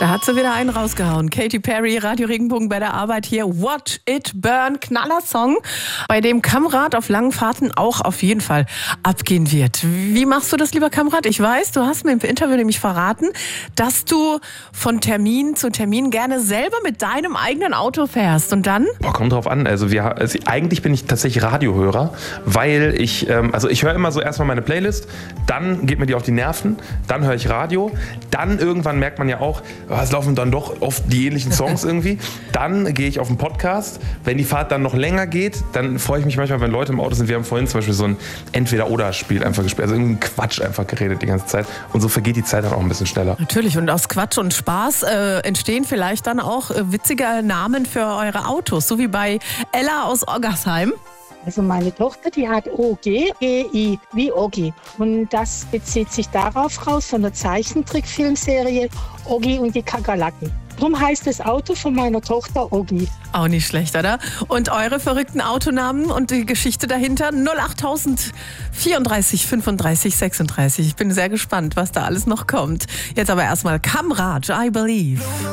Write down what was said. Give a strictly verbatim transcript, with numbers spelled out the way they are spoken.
Da hat sie wieder einen rausgehauen. Katy Perry, Radio Regenbogen bei der Arbeit hier. Watch It Burn, Knallersong, bei dem Kamrat auf langen Fahrten auch auf jeden Fall abgehen wird. Wie machst du das, lieber Kamrat? Ich weiß, du hast mir im Interview nämlich verraten, dass du von Termin zu Termin gerne selber mit deinem eigenen Auto fährst. Und dann? Boah, kommt drauf an. Also, wir, also eigentlich bin ich tatsächlich Radiohörer, weil ich, ähm, also ich höre immer so erstmal meine Playlist, dann geht mir die auf die Nerven, dann höre ich Radio, dann irgendwann merkt man ja auch, oh, es laufen dann doch oft die ähnlichen Songs irgendwie. Dann gehe ich auf einen Podcast. Wenn die Fahrt dann noch länger geht, dann freue ich mich manchmal, wenn Leute im Auto sind. Wir haben vorhin zum Beispiel so ein Entweder-Oder-Spiel einfach gespielt. Also irgendeinen Quatsch einfach geredet die ganze Zeit. Und so vergeht die Zeit dann auch ein bisschen schneller. Natürlich. Und aus Quatsch und Spaß äh, entstehen vielleicht dann auch äh, witzige Namen für eure Autos. So wie bei Ella aus Oggersheim. Also meine Tochter, die hat O G, G I, wie Oggi. Und das bezieht sich darauf raus von der Zeichentrickfilmserie Oggi und die Kakerlaken. Darum heißt das Auto von meiner Tochter Oggi. Auch nicht schlecht, oder? Und eure verrückten Autonamen und die Geschichte dahinter? null achttausend vierunddreißig fünfunddreißig sechsunddreißig. Ich bin sehr gespannt, was da alles noch kommt. Jetzt aber erstmal Kamrat, I Believe.